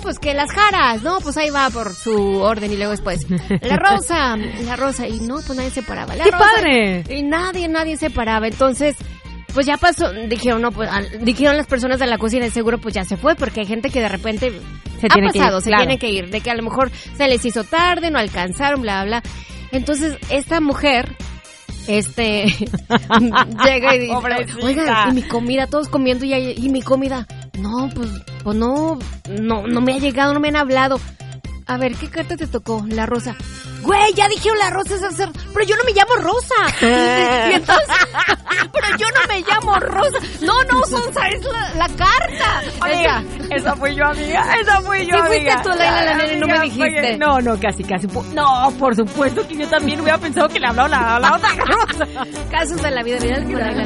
pues que las jaras, no, pues ahí va por su orden y luego después, la rosa, y no, pues nadie se paraba. ¡Qué padre! Y nadie se paraba, entonces, pues ya pasó, dijeron, no, pues, dijeron las personas de la cocina, de seguro pues ya se fue, porque hay gente que de repente se tiene que ir, de que a lo mejor se les hizo tarde, no alcanzaron, bla, bla. Entonces, esta mujer... llega y dice, oigan, y mi comida, todos comiendo y mi comida, no, pues no me ha llegado, no me han hablado. A ver, ¿qué carta te tocó? La rosa. Güey, ya dijeron la rosa es hacer, pero yo no me llamo Rosa. Y entonces, pero yo no me llamo Rosa. No, Sonsa, es la carta. Oye, esa fui yo, amiga. Esa fui yo, amiga. Sí fuiste tú, Laila, la nena, y no me dijiste. No, casi. No, por supuesto que yo también hubiera pensado que le hablaba la otra Rosa. Casos de la vida real.